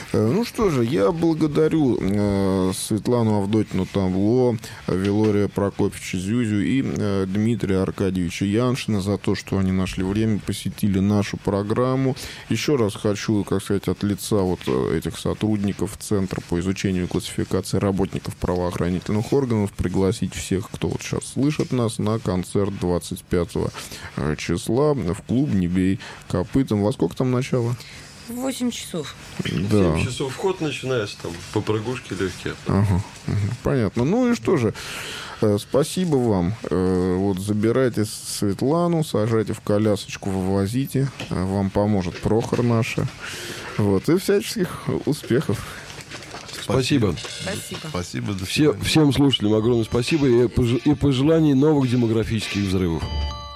Ну что же, я благодарю Светлану Авдотину Тамло, Вилория Прокопьевича Зюзю и Дмитрия Аркадьевича Яншина за то, что они нашли время, посетили нашу программу. Еще раз хочу, как сказать, от лица вот этих сотрудников Центра по изучению и классификации работников правоохранительных органов пригласить всех, кто вот сейчас слышит нас, на концерт 25 числа в клуб «Не бей копытом». Во сколько там начало? В 8 часов. Да. 7 часов вход начинается, там, попрыгушки легкие. Ага, понятно. Ну и что же, спасибо вам. Вот забирайте Светлану, сажайте в колясочку, вывозите. Вам поможет Прохор наша. Вот, и всяческих успехов. Спасибо. Спасибо. Всем слушателям огромное спасибо и пожеланий новых демографических взрывов.